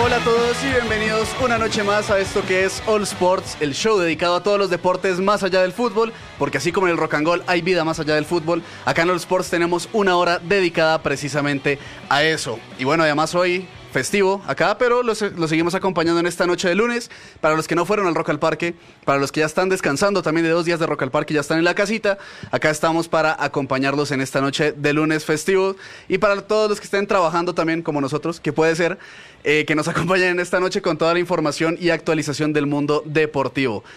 Hola a todos y bienvenidos una noche más a esto que es All Sports, el show dedicado a todos los deportes más allá del fútbol, porque así como en el rock and roll hay vida más allá del fútbol, acá en All Sports tenemos una hora dedicada precisamente a eso. Y bueno, además hoy festivo acá, pero lo seguimos acompañando en esta noche de lunes. Para los que no fueron al Rock al Parque, para los que ya están descansando también de 2 días de Rock al Parque y ya están en la casita, acá estamos para acompañarlos en esta noche de lunes festivo. Y para todos los que estén trabajando también como nosotros, que puede ser que nos acompañen en esta noche con toda la información y actualización del mundo deportivo.